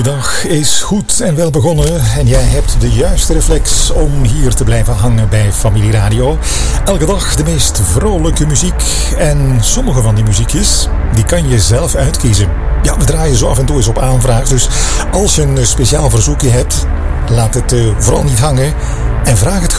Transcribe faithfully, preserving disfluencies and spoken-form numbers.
Goeiedag is goed en wel begonnen en jij hebt de juiste reflex om hier te blijven hangen bij Familie Radio. Elke dag de meest vrolijke muziek en sommige van die muziekjes, die kan je zelf uitkiezen. Ja, we draaien zo af en toe eens op aanvraag, dus als je een speciaal verzoekje hebt, laat het uh, vooral niet hangen en vraag het gewoon.